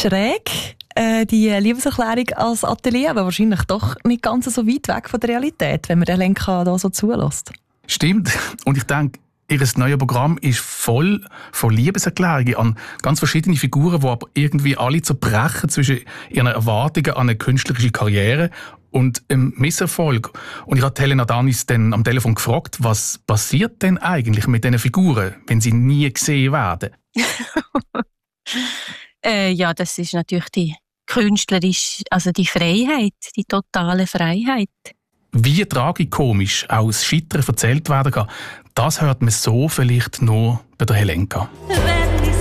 schräg, die Liebeserklärung als Atelier, aber wahrscheinlich doch nicht ganz so weit weg von der Realität, wenn man den Lenka da so zulässt. Stimmt. Und ich denke, ihr neues Programm ist voll von Liebeserklärungen an ganz verschiedene Figuren, die aber irgendwie alle zerbrechen zwischen ihren Erwartungen an eine künstlerische Karriere und einem Misserfolg. Und ich habe Helena Danis dann am Telefon gefragt, was passiert denn eigentlich mit diesen Figuren, wenn sie nie gesehen werden? Ja, das ist natürlich die künstlerische, also die Freiheit, die totale Freiheit. Wie tragikomisch auch das Scheitern erzählt werden kann, das hört man so vielleicht nur bei der Helenka.